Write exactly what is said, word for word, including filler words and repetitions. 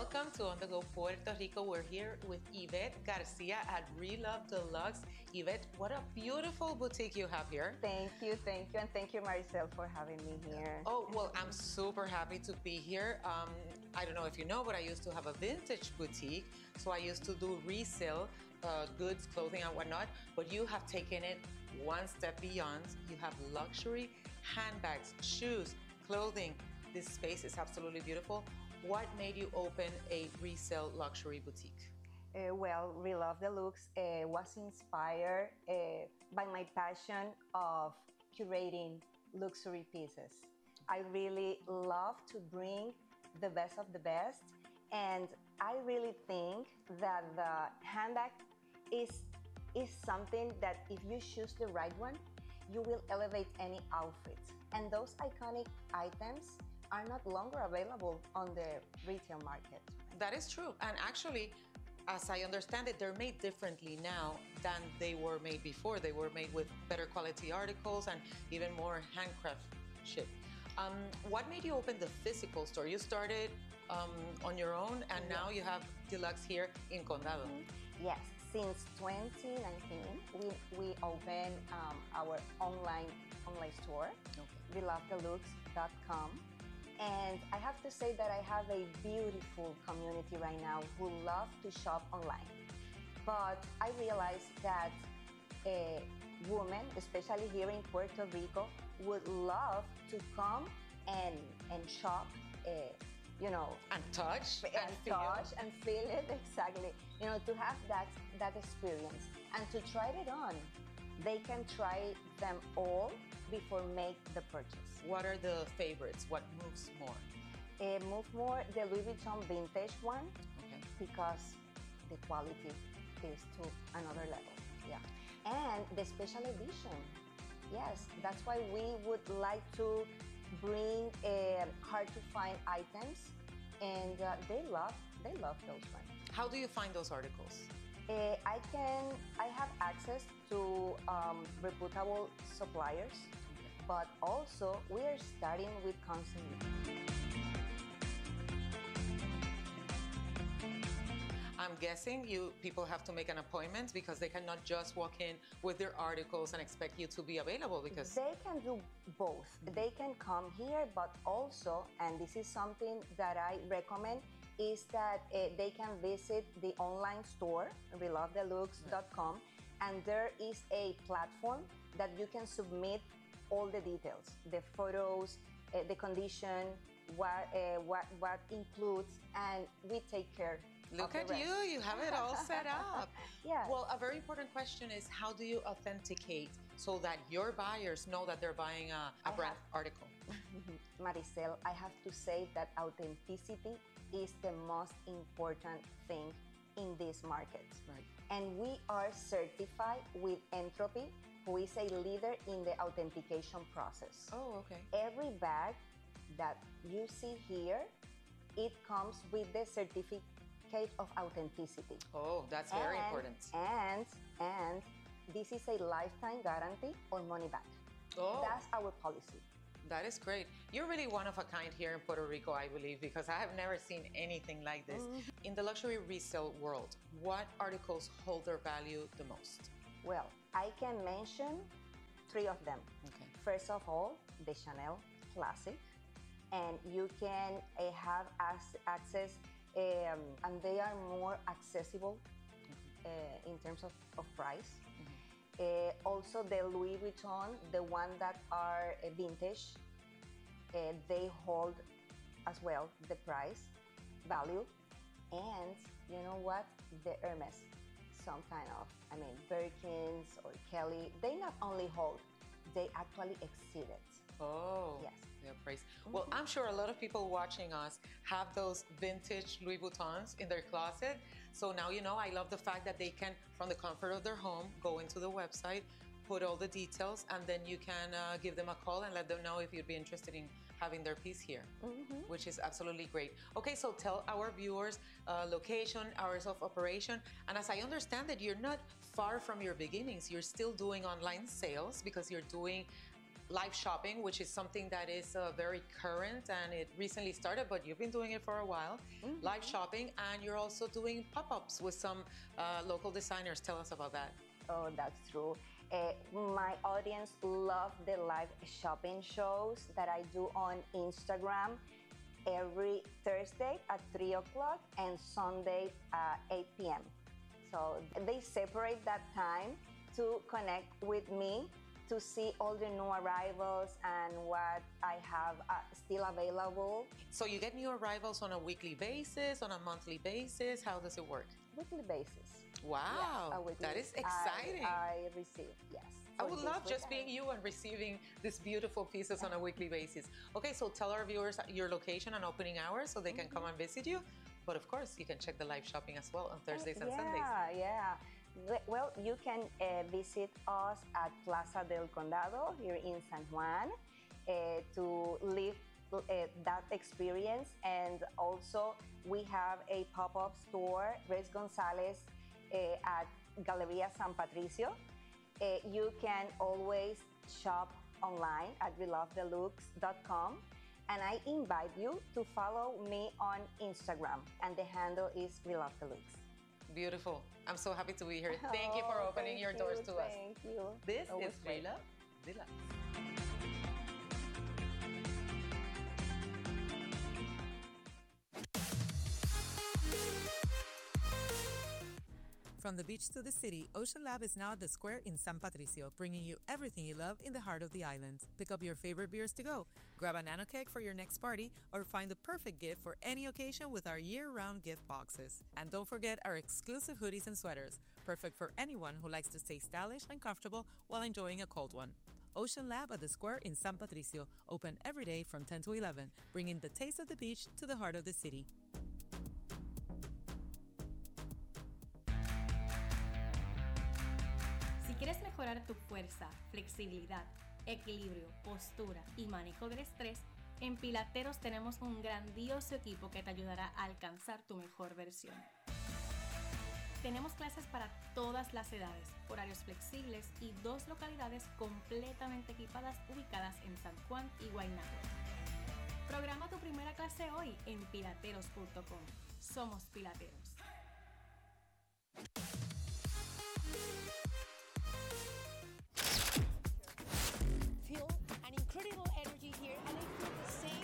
Welcome to On The Go Puerto Rico. We're here with Yvette Garcia at Relove Deluxe. Yvette, what a beautiful boutique you have here. Thank you, thank you, and thank you, Maricel, for having me here. Oh, well, I'm super happy to be here. Um, I don't know if you know, but I used to have a vintage boutique, so I used to do resale, uh, goods, clothing, and whatnot, but you have taken it one step beyond. You have luxury handbags, shoes, clothing. This space is absolutely beautiful. What made you open a resale luxury boutique? Uh, well, Relove Deluxe uh, was inspired uh, by my passion of curating luxury pieces. I really love to bring the best of the best, and I really think that the handbag is, is something that if you choose the right one, you will elevate any outfit. And those iconic items are not longer available on the retail market. That is true. And actually, as I understand it, they're made differently now than they were made before. They were made with better quality articles and even more handcraftship. Um, what made you open the physical store? You started um, on your own, and now you have Deluxe here in Condado. Mm-hmm. Yes, since twenty nineteen, we, we opened um, our online, online store, okay. relove deluxe dot com. And I have to say that I have a beautiful community right now who love to shop online. But I realized that a woman, especially here in Puerto Rico, would love to come and, and shop, uh, you know. And touch. And, and feel. touch and feel it, exactly. You know, to have that, that experience and to try it on. They can try them all before make the purchase. What are the favorites? What moves more? Uh, move more the Louis Vuitton vintage one, okay. because the quality is to another level. Yeah, and the special edition. Yes, that's why we would like to bring uh, hard to find items, and uh, they love they love those ones. How do you find those articles? Uh, I can I have access to um, reputable suppliers. But also, we are starting with consignment. I'm guessing you people have to make an appointment because they cannot just walk in with their articles and expect you to be available because... They can do both. They can come here, but also, and this is something that I recommend, is that uh, they can visit the online store, relove deluxe dot com, right. And there is a platform that you can submit all the details, the photos, uh, the condition, what, uh, what, what includes, and we take care Look of the at rest. you, you have it all set up. Yeah. Well, a very important question is how do you authenticate so that your buyers know that they're buying a, a brand have, article? Maricel, I have to say that authenticity is the most important thing in this market. Right. And we are certified with Entropy, who is a leader in the authentication process. Oh, okay. Every bag that you see here, it comes with the certificate of authenticity. Oh, that's very and, important. And, and this is a lifetime guarantee or money back. Oh. That's our policy. That is great. You're really one of a kind here in Puerto Rico, I believe, because I have never seen anything like this. Mm-hmm. In the luxury resale world, what articles hold their value the most? Well, I can mention three of them. Okay. First of all, the Chanel Classic, and you can uh, have as access, um, and they are more accessible mm-hmm. uh, in terms of, of price. Mm-hmm. uh, also, the Louis Vuitton, the one that are uh, vintage, uh, they hold as well the price, value, and you know what, the Hermes. Some kind of, I mean, Birkins or Kelly, they not only hold, they actually exceed it. Oh, yes. Their price. Mm-hmm. Well, I'm sure a lot of people watching us have those vintage Louis Vuittons in their closet. So now you know, I love the fact that they can, from the comfort of their home, go into the website, put all the details, and then you can uh, give them a call and let them know if you'd be interested in having their piece here, mm-hmm. which is absolutely great. Okay, so tell our viewers uh, location, hours of operation, and as I understand it, you're not far from your beginnings. You're still doing online sales because you're doing live shopping, which is something that is uh, very current and it recently started, but you've been doing it for a while. Mm-hmm. Live shopping, and you're also doing pop-ups with some uh, local designers. Tell us about that. Oh, that's true. Uh, my audience love the live shopping shows that I do on Instagram every Thursday at three o'clock and Sunday at eight p.m. So they separate that time to connect with me, to see all the new arrivals and what I have uh, still available. So you get new arrivals on a weekly basis, on a monthly basis? How does it work? Weekly basis. Wow, yes, that is exciting. I, I receive, yes. I would love just being you and receiving these beautiful pieces on a weekly basis. Okay, so tell our viewers your location and opening hours so they can mm-hmm. come and visit you. But of course, you can check the live shopping as well on Thursdays and yeah, Sundays. Yeah, yeah. Well, you can uh, visit us at Plaza del Condado here in San Juan uh, to live uh, that experience. And also, we have a pop-up store, Grace Gonzalez, uh, at Galeria San Patricio. Uh, you can always shop online at we love the looks dot com. And I invite you to follow me on Instagram. And the handle is We Love the Looks. Beautiful. I'm so happy to be here. Thank oh, you for opening your doors you, to us. Thank you. This Always is We Love the Looks. From the beach to the city, Ocean Lab is now at the Square in San Patricio, bringing you everything you love in the heart of the island. Pick up your favorite beers to go, grab a nano keg for your next party, or find the perfect gift for any occasion with our year-round gift boxes. And don't forget our exclusive hoodies and sweaters, perfect for anyone who likes to stay stylish and comfortable while enjoying a cold one. Ocean Lab at the Square in San Patricio, open every day from ten to eleven, bringing the taste of the beach to the heart of the city. Si quieres mejorar tu fuerza, flexibilidad, equilibrio, postura y manejo del estrés, en Pilateros tenemos un grandioso equipo que te ayudará a alcanzar tu mejor versión. Tenemos clases para todas las edades, horarios flexibles y dos localidades completamente equipadas ubicadas en San Juan y Guaynabo. Programa tu primera clase hoy en pilateros punto com. Somos Pilateros.